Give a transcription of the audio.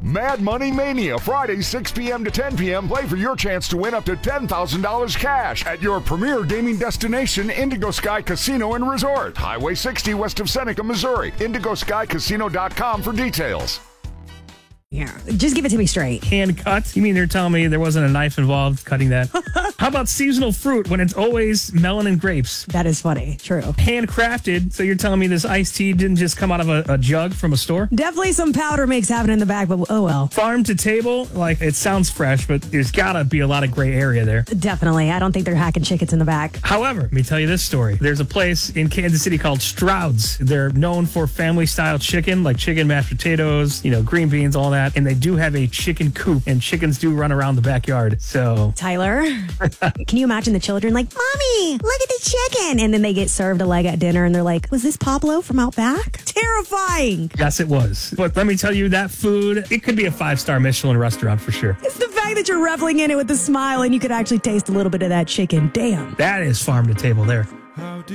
Mad Money Mania, Friday, 6 p.m. to 10 p.m. Play for your chance to win up to $10,000 cash at your premier gaming destination, Indigo Sky Casino and Resort. Highway 60 west of Seneca, Missouri. IndigoSkyCasino.com for details. Yeah, just give it to me straight. Hand cut? You mean they're telling me there wasn't a knife involved cutting that? How about seasonal fruit when it's always melon and grapes? That is funny. True. Handcrafted, so you're telling me this iced tea didn't just come out of a jug from a store? Definitely some powder mix happening in the back, but oh well. Farm to table, like it sounds fresh, but there's gotta be a lot of gray area there. Definitely. I don't think they're hacking chickens in the back. However, let me tell you this story. There's a place in Kansas City called Stroud's. They're known for family-style chicken, like chicken, mashed potatoes, green beans, all that. And they do have a chicken coop, and chickens do run around the backyard. So, Tyler, can you imagine the children like, Mommy, look at the chicken? And then they get served a leg at dinner, and they're like, was this Pablo from out back? Terrifying. Yes, it was. But let me tell you, that food, it could be a 5-star Michelin restaurant for sure. It's the fact that you're reveling in it with a smile, and you could actually taste a little bit of that chicken. Damn. That is farm to table there.